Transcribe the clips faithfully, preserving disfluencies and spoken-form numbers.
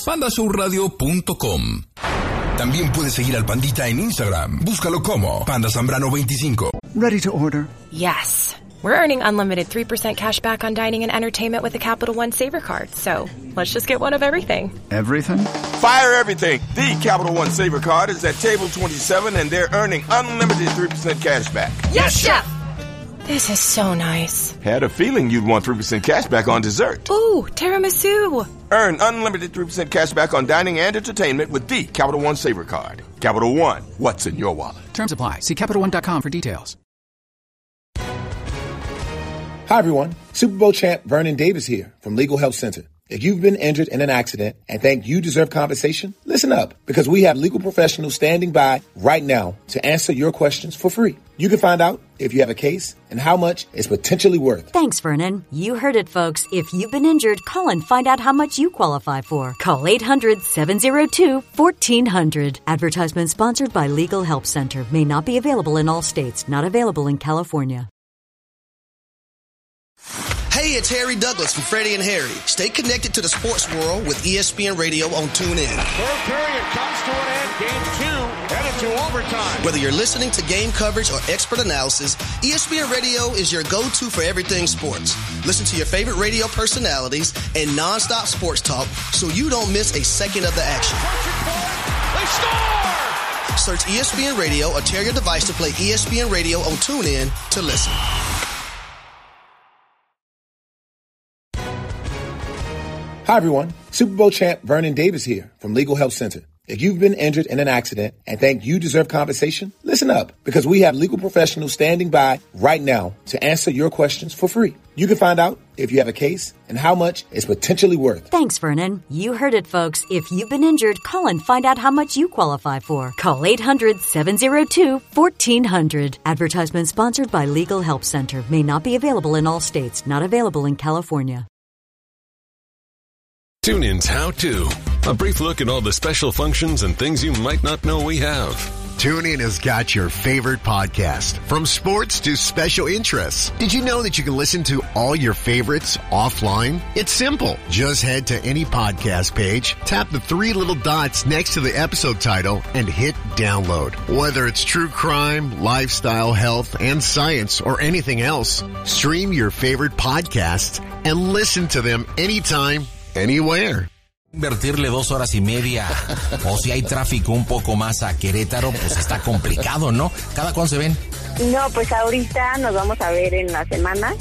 panda show radio punto com. También puedes seguir al Pandita en Instagram. Búscalo como Panda Zambrano veinticinco. Ready to order? Yes. We're earning unlimited three percent cash back on dining and entertainment with the Capital One Saver Card. So let's just get one of everything. Everything? Fire everything. The Capital One Saver Card is at table twenty-seven, and they're earning unlimited three percent cash back. Yes, Chef! This is so nice. Had a feeling you'd want three percent cash back on dessert. Ooh, tiramisu. Earn unlimited three percent cash back on dining and entertainment with the Capital One Saver Card. Capital One, what's in your wallet? Terms apply. See Capital One dot com for details. Hi, everyone. Super Bowl champ Vernon Davis here from Legal Help Center. If you've been injured in an accident and think you deserve compensation, listen up, because we have legal professionals standing by right now to answer your questions for free. You can find out if you have a case and how much it's potentially worth. Thanks, Vernon. You heard it, folks. If you've been injured, call and find out how much you qualify for. Call eight hundred, seven oh two, fourteen hundred. Advertisement sponsored by Legal Help Center. May not be available in all states. Not available in California. Hey, it's Harry Douglas from Freddie and Harry. Stay connected to the sports world with E S P N Radio on TuneIn. Third period comes to an end. Game two headed to overtime. Whether you're listening to game coverage or expert analysis, E S P N Radio is your go-to for everything sports. Listen to your favorite radio personalities and nonstop sports talk so you don't miss a second of the action. They score! Search E S P N Radio or tear your device to play E S P N Radio on TuneIn to listen. Hi, everyone. Super Bowl champ Vernon Davis here from Legal Help Center. If you've been injured in an accident and think you deserve compensation, listen up, because we have legal professionals standing by right now to answer your questions for free. You can find out if you have a case and how much it's potentially worth. Thanks, Vernon. You heard it, folks. If you've been injured, call and find out how much you qualify for. Call eight hundred, seven oh two, fourteen hundred. Advertisement sponsored by Legal Help Center. May not be available in all states. Not available in California. TuneIn's How To. A brief look at all the special functions and things you might not know we have. TuneIn has got your favorite podcast, from sports to special interests. Did you know that you can listen to all your favorites offline? It's simple. Just head to any podcast page, tap the three little dots next to the episode title, and hit download. Whether it's true crime, lifestyle, health, and science, or anything else, stream your favorite podcasts and listen to them anytime, anywhere. Invertirle dos horas y media, o si hay tráfico un poco más a Querétaro, pues está complicado, ¿no? ¿Cada cuándo se ven? No, pues ahorita nos vamos a ver en la semana.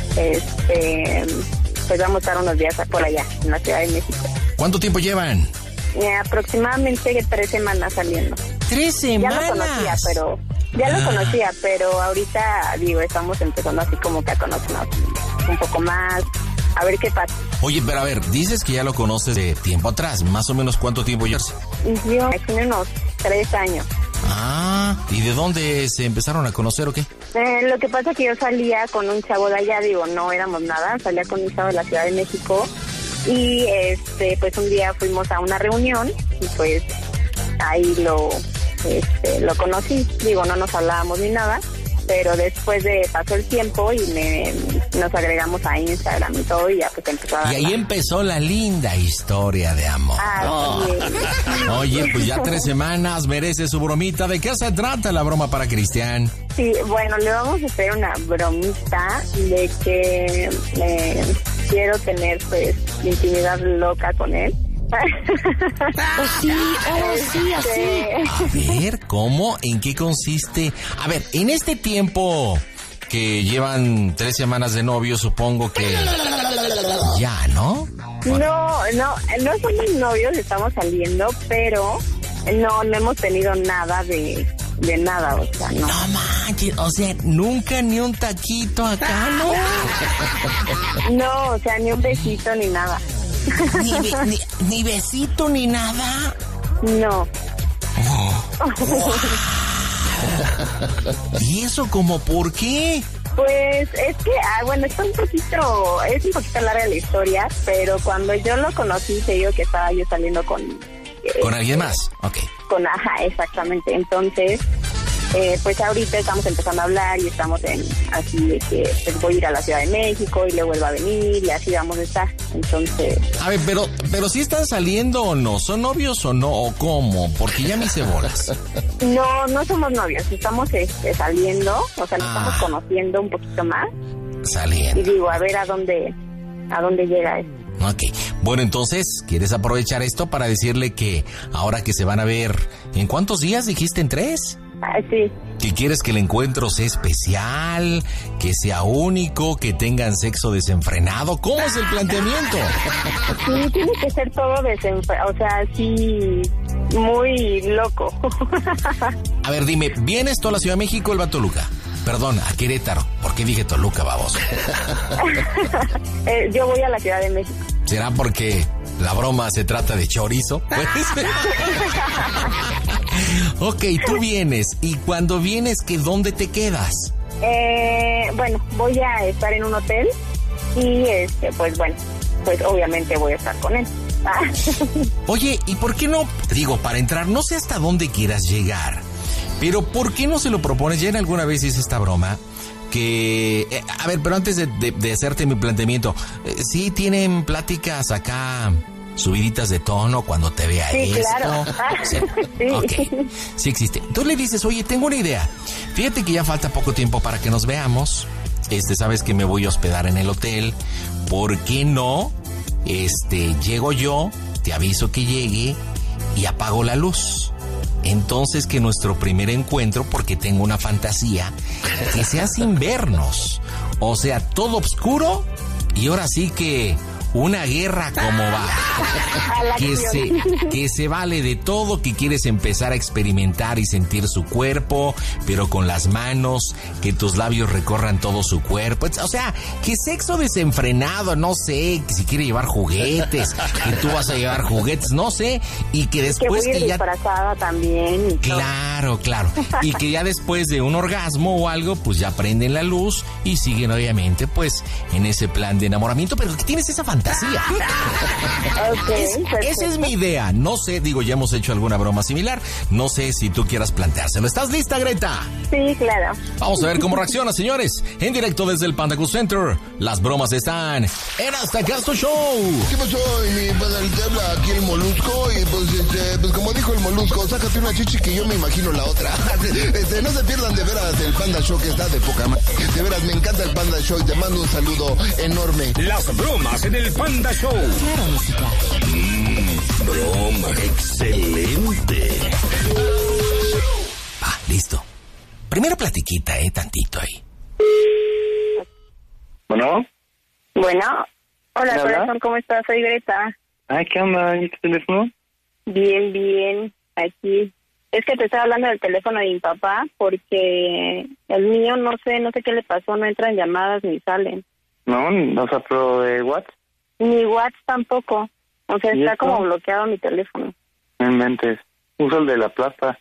Este, pues vamos a estar unos días por allá, en la Ciudad de México. ¿Cuánto tiempo llevan? Eh, aproximadamente tres semanas saliendo. ¿Tres semanas? Ya lo conocía, pero... Ya lo ah. conocía, pero ahorita, digo, estamos empezando así como que a conocernos un poco más... A ver qué pasa. Oye, pero a ver, dices que ya lo conoces de tiempo atrás. ¿Más o menos cuánto tiempo llevas? Yo tiene unos tres años. Ah, ¿y de dónde se empezaron a conocer o qué? Eh, lo que pasa es que yo salía con un chavo de allá, digo, no éramos nada. Salía con un chavo de la Ciudad de México. Y este, pues un día fuimos a una reunión y pues ahí lo, este, lo conocí. Digo, no nos hablábamos ni nada. Pero después de pasó el tiempo y me, nos agregamos a Instagram y todo, y ya pues empezó a... Y ahí empezó la linda historia de amor. Ah, sí. Oye, pues ya tres semanas, merece su bromita. ¿De qué se trata la broma para Cristian? Sí, bueno, le vamos a hacer una bromita de que eh, quiero tener pues intimidad loca con él. Oh, sí, oh, sí, así. A ver, ¿cómo? ¿En qué consiste? A ver, en este tiempo que llevan tres semanas de novio, supongo que ya, ¿no? No, no, no somos novios, estamos saliendo, pero no, no hemos tenido nada de, de nada, o sea, no. No manches, o sea, nunca ni un taquito acá, ¿no? No, o sea, ni un besito ni nada. Ni, be, ni, ni besito ni nada. No. Oh. Wow. ¿Y eso como por qué? Pues es que, ah, bueno, está un poquito, es un poquito larga la historia, pero cuando yo lo conocí, te digo que estaba yo saliendo con... ¿Con eh, alguien más? Ok. Con, ajá, exactamente. Entonces, eh, pues ahorita estamos empezando a hablar y estamos en así de que pues, voy a ir a la Ciudad de México y luego él va a venir y así vamos a estar. Entonces... A ver, pero, pero si están saliendo o no, ¿son novios o no? ¿O cómo? Porque ya me hice bolas. No, no somos novios, estamos este, saliendo, o sea, nos ah, estamos conociendo un poquito más. Saliendo. Y digo, a ver a dónde, a dónde llega esto. Ok, bueno, entonces, ¿quieres aprovechar esto para decirle que ahora que se van a ver, ¿en cuántos días dijiste? ¿En tres? Ah, sí. ¿Que quieres que el encuentro sea especial, que sea único, que tengan sexo desenfrenado? ¿Cómo es el planteamiento? Sí, tiene que ser todo desenfrenado, o sea, sí, muy loco. A ver, dime, ¿vienes tú a la Ciudad de México o el va a Toluca? Perdón, a Querétaro. ¿Por qué dije Toluca, baboso? eh, yo voy a la Ciudad de México. ¿Será porque la broma se trata de chorizo? Ok, tú vienes. ¿Y cuando vienes, qué, dónde te quedas? Eh, bueno, voy a estar en un hotel y, este, pues bueno, pues obviamente voy a estar con él. Oye, ¿y por qué no? Digo, para entrar, no sé hasta dónde quieras llegar. Pero ¿por qué no se lo propones? Ya en alguna vez hice esta broma que... Eh, a ver, pero antes de, de, de hacerte mi planteamiento, eh, ¿sí tienen pláticas acá subiditas de tono cuando te vea sí, esto? Claro. Sí, sí. Ok, sí existe. Tú le dices, oye, tengo una idea. Fíjate que ya falta poco tiempo para que nos veamos. Este, sabes que me voy a hospedar en el hotel. ¿Por qué no? Este, llego yo, te aviso que llegue y apago la luz. Entonces que nuestro primer encuentro, porque tengo una fantasía, que sea sin vernos. O sea, todo oscuro y ahora sí que una guerra como va. Que se, que se vale de todo, que quieres empezar a experimentar y sentir su cuerpo, pero con las manos, que tus labios recorran todo su cuerpo. O sea, que sexo desenfrenado, no sé, que si quiere llevar juguetes, que tú vas a llevar juguetes, no sé, y que después que, voy que ya... disfrazada también. Y claro, claro. Y que ya después de un orgasmo o algo, pues ya prenden la luz y siguen obviamente, pues, en ese plan de enamoramiento, pero que tienes esa fantasía. Okay, es, esa es mi idea. No sé, digo, ya hemos hecho alguna broma similar. No sé si tú quieras planteárselo. ¿Estás lista, Greta? Sí, claro. Vamos a ver cómo reacciona, señores. En directo desde el Panda Cool Center. Las bromas están en Hasta Casto Show. ¿Qué pasó? Mi padre te habla aquí el Molusco. Y pues, este, pues como dijo el Molusco, sácate una chichi que yo me imagino la otra. Este, no se pierdan de veras el Panda Show, que está de poca madre. De veras, me encanta el Panda Show y te mando un saludo enorme. Las bromas en el Panda Show. Claro, música. Mmm, broma, excelente. Ah, listo. Primero platiquita, eh, tantito ahí. Bueno. Bueno. Hola, corazón, ¿Hola? ¿cómo estás? Soy Greta. Ay, ¿qué onda? ¿Y tu teléfono? Bien, bien, aquí. Es que te estaba hablando del teléfono de mi papá porque el mío, no sé, no sé qué le pasó, no entran llamadas ni salen. No, o sea, pero de WhatsApp. Ni WhatsApp tampoco. O sea, está esto? como bloqueado mi teléfono. No inventes. Usa el de la plaza.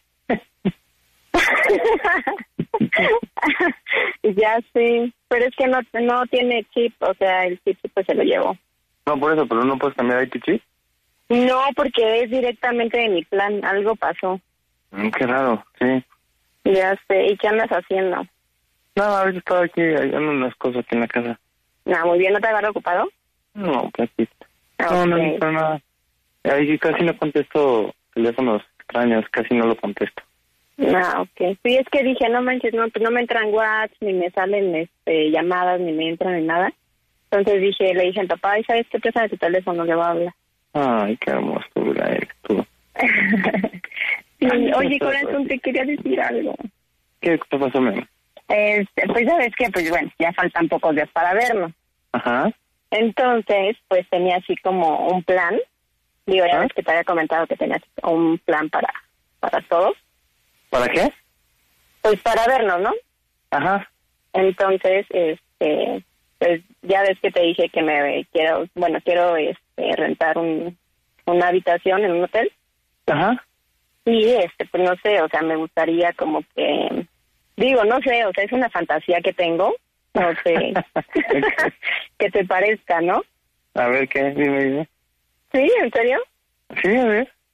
Ya sé, pero es que no no tiene chip, o sea, el chip pues se lo llevó. No, por eso, pero no puedes cambiar ahí tu chip. No, porque es directamente de mi plan, algo pasó. Mm, qué raro, sí. Ya sé, ¿y qué andas haciendo? Nada, ahorita estaba aquí haciendo unas cosas aquí en la casa. No, muy bien, ¿no te agarro ocupado? No, pues sí. Okay. No, no, no, nada. Ahí casi no contesto teléfonos extraños, casi no lo contesto. Ah, ok. Sí, es que dije, no manches, no, no me entran WhatsApp, ni me salen este, llamadas, ni me entran ni nada. Entonces dije, le dije al papá, ¿y sabes qué? Presta tu teléfono, le voy a hablar. Ay, qué hermosura eres tú. Sí, oye, corazón, te quería decir algo. ¿Qué te pasó, mi? Este, pues ya ves que, pues bueno, ya faltan pocos días para vernos. Ajá. Entonces, pues tenía así como un plan. Digo, ya ¿Ah? ves que te había comentado que tenía un plan para, para todos. ¿Para qué? Pues para vernos, ¿no? Ajá. Entonces, este, pues ya ves que te dije que me quiero, bueno, quiero este, rentar un, una habitación en un hotel. Ajá. Y este, pues no sé, o sea, me gustaría como que, digo, no sé, o sea, es una fantasía que tengo, no sé, que te parezca, ¿no? A ver, ¿qué? Dime, dime. ¿Sí? ¿En serio? Sí, a ver.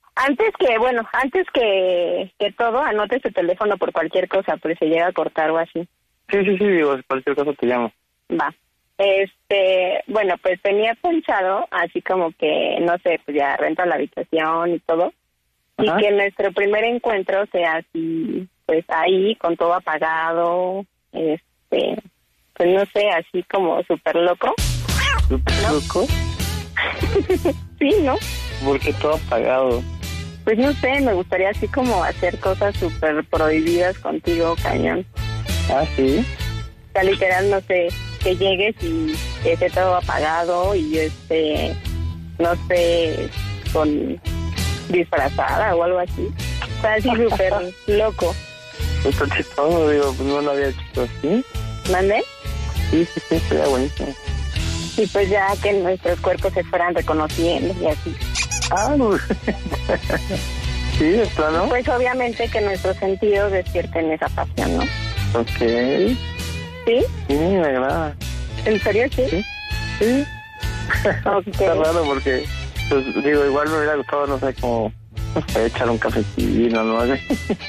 Antes que, bueno, antes que, que todo, anote su teléfono por cualquier cosa, por si se llega a cortar o así. Sí, sí, sí, digo, cualquier cosa te llamo. Va. Este, bueno, pues tenía pensado, así como que, no sé, pues ya rento la habitación y todo, Ajá. y que nuestro primer encuentro sea así, pues ahí, con todo apagado, este, pues no sé, así como súper loco. ¿Súper ¿no? loco? Sí, ¿no? Porque todo apagado. Pues no sé, me gustaría así como hacer cosas súper prohibidas contigo, cañón. Ah, ¿sí? O sea, literal, no sé, que llegues y que esté todo apagado y yo esté, no sé, con disfrazada o algo así. O sea, así súper loco. Esto es todo, digo, pues no lo había hecho así. ¿Mande? Sí, sí, sí, sería buenísimo. Y pues ya que nuestros cuerpos se fueran reconociendo y así. Ah, no. Sí, de plano. Pues obviamente que nuestros sentidos despierten esa pasión, ¿no? Ok. ¿Sí? Sí, me agrada. ¿En serio sí? Sí. Sí. Okay. Está raro porque, pues digo, igual me hubiera gustado, no sé, como, no sé, echar un cafecito, ¿no? Ya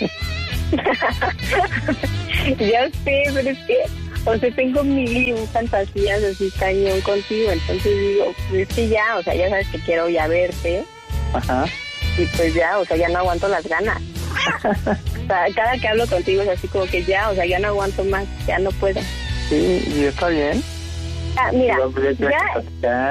sé, pero es que, o sea, tengo mil fantasías así cañón contigo, entonces digo, pues es que ya, o sea, ya sabes que quiero ya verte. Ajá. Y pues ya, o sea, ya no aguanto las ganas. O sea, cada que hablo contigo es así como que ya, o sea, ya no aguanto más, ya no puedo. Sí, ¿y está bien? Ah, mira, ya...